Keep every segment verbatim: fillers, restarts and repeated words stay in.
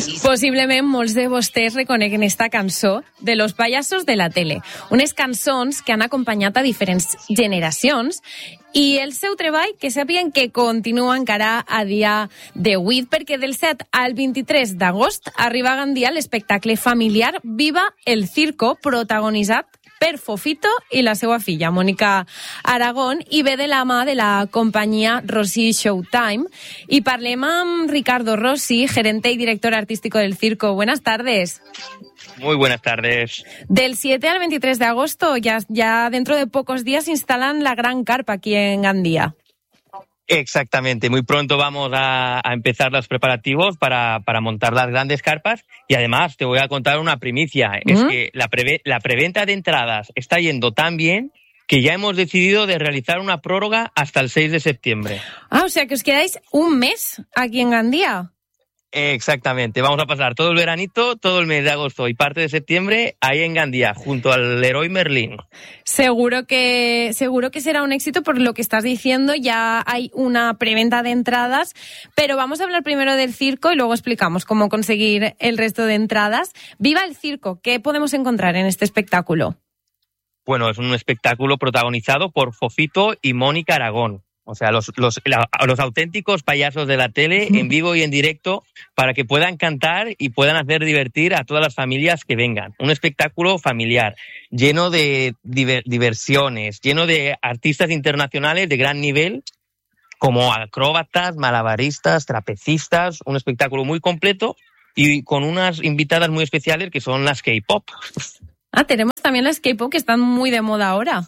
Possiblement molts de vostès reconeguen esta cançó de Los Payasos de la Tele, unes cançons que han acompanyat a diferents generacions i el seu treball, que sàpiguen que continua encara a dia d'avui, perquè del set al vint-i-tres d'agost arriba a Gandia l'espectacle familiar Viva el Circo, protagonitzat per Fofito i la seva filla, Mónica Aragón, i ve de la mà de la companyia Rossi Showtime. I parlem amb Ricardo Rossi, gerente y director artístico del circo. Buenas tardes. Muy buenas tardes. Del siete al veintitrés de agosto, ya, ya dentro de pocos días instalan la gran carpa aquí en Gandía. Exactamente, muy pronto vamos a, a empezar los preparativos para, para montar las grandes carpas y además te voy a contar una primicia, ¿Mm? Es que la, preve, la preventa de entradas está yendo tan bien que ya hemos decidido de realizar una prórroga hasta el seis de septiembre. Ah, o sea que os quedáis un mes aquí en Gandía. Exactamente, vamos a pasar todo el veranito, todo el mes de agosto y parte de septiembre ahí en Gandía, junto al Leroy Merlin. Seguro que, seguro que será un éxito por lo que estás diciendo, ya hay una preventa de entradas, pero vamos a hablar primero del circo y luego explicamos cómo conseguir el resto de entradas. ¡Viva el circo! ¿Qué podemos encontrar en este espectáculo? Bueno, es un espectáculo protagonizado por Fofito y Mónica Aragón. O sea, los, los, la, los auténticos payasos de la tele en vivo y en directo para que puedan cantar y puedan hacer divertir a todas las familias que vengan. Un espectáculo familiar, lleno de diver, diversiones, lleno de artistas internacionales de gran nivel, como acróbatas, malabaristas, trapecistas, un espectáculo muy completo y con unas invitadas muy especiales que son las K-pop. Ah, tenemos también las K-pop que están muy de moda ahora.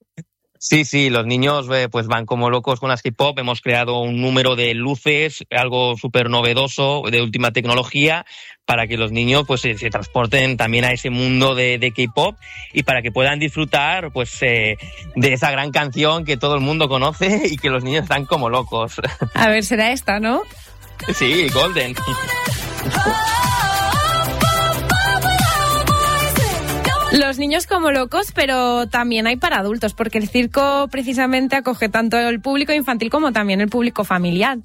Sí, sí, los niños eh, pues van como locos con las K-pop. Hemos creado un número de luces, algo súper novedoso, de última tecnología, para que los niños pues se, se transporten también a ese mundo de, de K-pop y para que puedan disfrutar pues eh, de esa gran canción que todo el mundo conoce y que los niños están como locos. A ver, será esta, ¿no? Sí, Golden. Los niños como locos, pero también hay para adultos, porque el circo precisamente acoge tanto el público infantil como también el público familiar.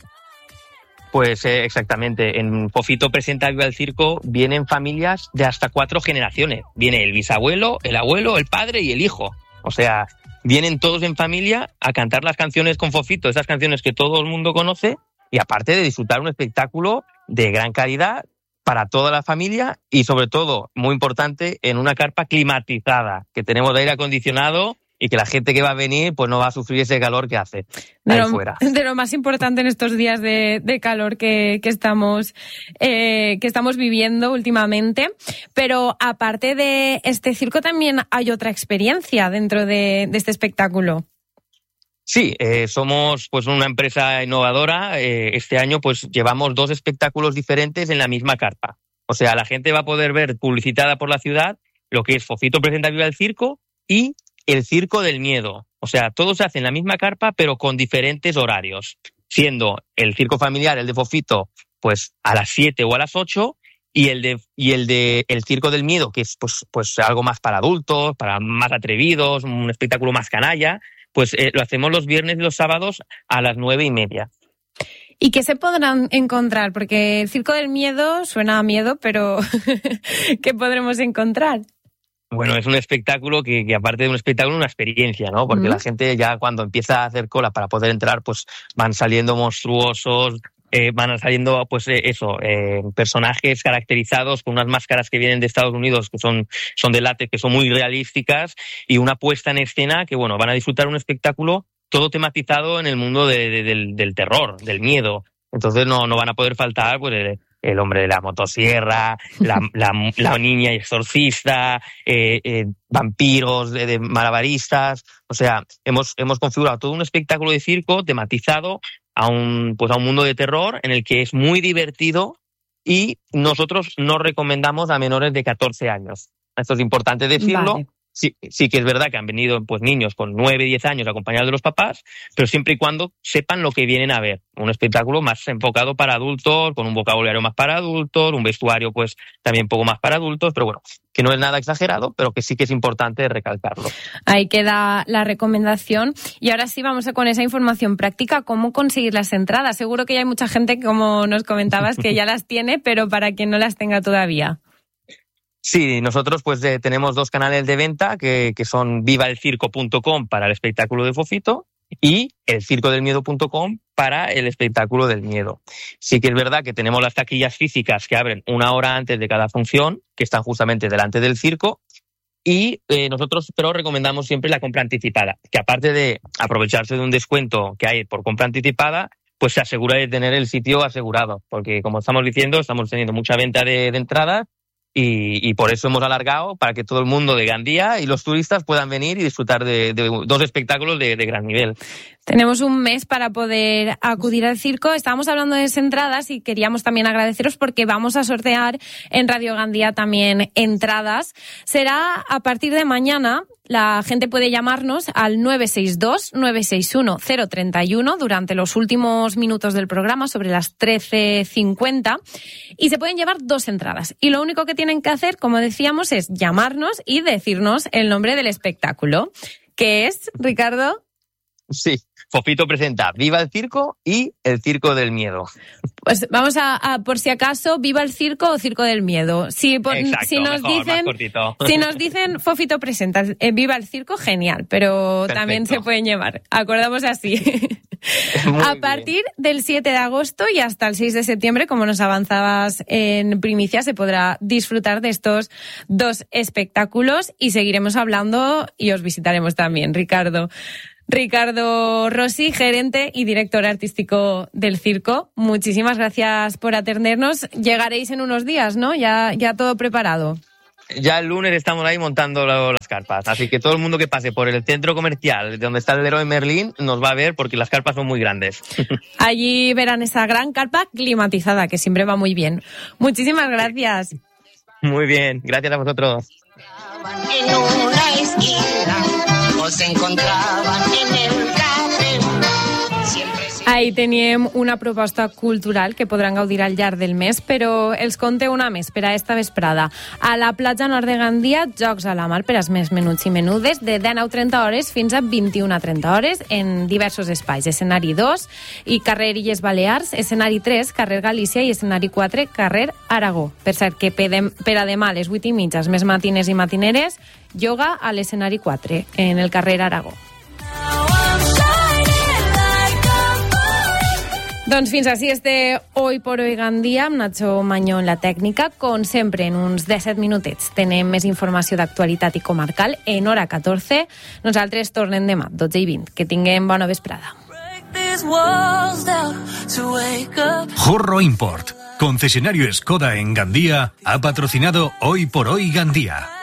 Pues eh, exactamente, en Fofito presenta Viva el Circo vienen familias de hasta cuatro generaciones. Viene el bisabuelo, el abuelo, el padre y el hijo. O sea, vienen todos en familia a cantar las canciones con Fofito, esas canciones que todo el mundo conoce, y aparte de disfrutar un espectáculo de gran calidad para toda la familia y sobre todo, muy importante, en una carpa climatizada, que tenemos aire acondicionado y que la gente que va a venir pues no va a sufrir ese calor que hace de ahí lo, fuera. De lo más importante en estos días de, de calor que, que, estamos, eh, que estamos viviendo últimamente. Pero aparte de este circo también hay otra experiencia dentro de, de este espectáculo. Sí, eh, somos pues una empresa innovadora. Eh, este año pues llevamos dos espectáculos diferentes en la misma carpa. O sea, la gente va a poder ver publicitada por la ciudad lo que es Fofito presenta Viva el Circo y el Circo del Miedo. O sea, todo se hace en la misma carpa pero con diferentes horarios. Siendo el circo familiar, el de Fofito, pues a las siete o a las ocho y el de y el de el Circo del Miedo, que es pues pues algo más para adultos, para más atrevidos, un espectáculo más canalla. Pues eh, lo hacemos los viernes y los sábados a las nueve y media. ¿Y qué se podrán encontrar? Porque el Circo del Miedo suena a miedo, pero ¿qué podremos encontrar? Bueno, es un espectáculo que, que aparte de un espectáculo, una experiencia, ¿no? Porque mm. la gente ya cuando empieza a hacer cola para poder entrar, pues van saliendo monstruosos, eh, van saliendo, pues eh, eso, eh, personajes caracterizados con unas máscaras que vienen de Estados Unidos, que son, son de látex, que son muy realísticas, y una puesta en escena que, bueno, van a disfrutar un espectáculo todo tematizado en el mundo de, de, del, del terror, del miedo. Entonces no, no van a poder faltar, pues, el, el hombre de la motosierra, la, la, la niña exorcista, eh, eh, vampiros, de, de malabaristas. O sea, hemos, hemos configurado todo un espectáculo de circo tematizado a un, pues a un mundo de terror en el que es muy divertido y nosotros no recomendamos a menores de catorce años. Esto es importante decirlo. Vale. Sí, sí que es verdad que han venido pues niños con nueve, diez años acompañados de los papás, pero siempre y cuando sepan lo que vienen a ver. Un espectáculo más enfocado para adultos, con un vocabulario más para adultos, un vestuario pues también un poco más para adultos, pero bueno, que no es nada exagerado, pero que sí que es importante recalcarlo. Ahí queda la recomendación. Y ahora sí vamos a con esa información práctica, cómo conseguir las entradas. Seguro que ya hay mucha gente, como nos comentabas, que ya las tiene, pero para quien no las tenga todavía. Sí, nosotros pues eh, tenemos dos canales de venta que, que son viva el circo punto com para el espectáculo de Fofito y el circo del miedo punto com para el espectáculo del miedo. Sí que es verdad que tenemos las taquillas físicas que abren una hora antes de cada función, que están justamente delante del circo, y eh, nosotros pero recomendamos siempre la compra anticipada, que aparte de aprovecharse de un descuento que hay por compra anticipada, pues se asegura de tener el sitio asegurado, porque como estamos diciendo, estamos teniendo mucha venta de, de entradas. Y, y por eso hemos alargado para que todo el mundo de Gandía y los turistas puedan venir y disfrutar de, de dos espectáculos de, de gran nivel. Tenemos un mes para poder acudir al circo. Estábamos hablando de entradas y queríamos también agradeceros porque vamos a sortear en Radio Gandía también entradas. Será a partir de mañana. La gente puede llamarnos al nueve seis dos, nueve seis uno, cero tres uno durante los últimos minutos del programa, sobre las trece cincuenta, y se pueden llevar dos entradas. Y lo único que tienen que hacer, como decíamos, es llamarnos y decirnos el nombre del espectáculo. ¿Qué es, Ricardo? Sí, Fofito presenta Viva el Circo y el Circo del Miedo. Pues vamos a, a por si acaso, Viva el Circo o Circo del Miedo. Si, por, Exacto, si nos mejor, dicen, si nos dicen Fofito presenta eh, Viva el Circo, genial, pero Perfecto. También se pueden llevar. Acordamos así. A partir bien. del siete de agosto y hasta el seis de septiembre, como nos avanzabas en primicia, se podrá disfrutar de estos dos espectáculos y seguiremos hablando y os visitaremos también, Ricardo. Ricardo Rossi, gerente y director artístico del circo, muchísimas gracias por atendernos. Llegaréis en unos días, ¿no? Ya, ya todo preparado. Ya el lunes estamos ahí montando las carpas, así que todo el mundo que pase por el centro comercial donde está el Leroy Merlin nos va a ver porque las carpas son muy grandes. Allí verán esa gran carpa climatizada que siempre va muy bien. Muchísimas gracias. Muy bien, gracias a vosotros. En una esquina se encontraban en el cafè. Ahí teníem una proposta cultural que podran gaudir al llarg del mes, però els conté una més per a esta vesprada. A la platja nord de Gandia, jocs a la mar per als més menuts i menudes, de dinou a trenta hores fins a vint-i-una a trenta hores, en diversos espais. Escenari dos i carrer Illes Balears, escenari tres, carrer Galícia i escenari quatre, carrer Aragó. Per cert, que per a demà a les vuit i mitja, més matines i matineres, yoga a l'escenari quatre, en el carrer Aragó. Doncs fins així este Hoy por Hoy Gandia amb Nacho Mañó en la tècnica. Com sempre, en uns disset minutets tenem més informació d'actualitat i comarcal en hora catorze. Nosaltres tornem demà, dotze i vint. Que tinguem bona vesprada. Jorro Import, concesionario Skoda en Gandía, ha patrocinado Hoy por Hoy Gandía.